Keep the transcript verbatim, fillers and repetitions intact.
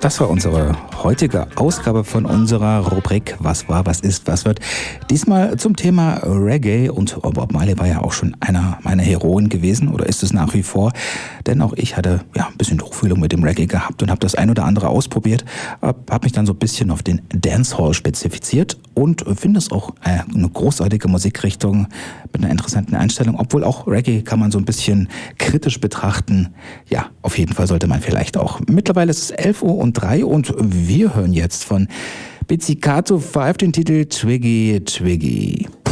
Das war unsere heutige Ausgabe von unserer Rubrik Was war, was ist, was wird. Diesmal zum Thema Reggae, und Bob Marley war ja auch schon einer meiner Heroen gewesen oder ist es nach wie vor, denn auch ich hatte ja ein bisschen Tuchfühlung mit dem Reggae gehabt und habe das ein oder andere ausprobiert, habe mich dann so ein bisschen auf den Dancehall spezifiziert und finde es auch eine großartige Musikrichtung mit einer interessanten Einstellung, obwohl auch Reggae kann man so ein bisschen kritisch betrachten. Ja, auf jeden Fall sollte man vielleicht auch. Mittlerweile ist es elf Uhr und drei und wir hören jetzt von Pizzicato fünf den Titel Twiggy Twiggy.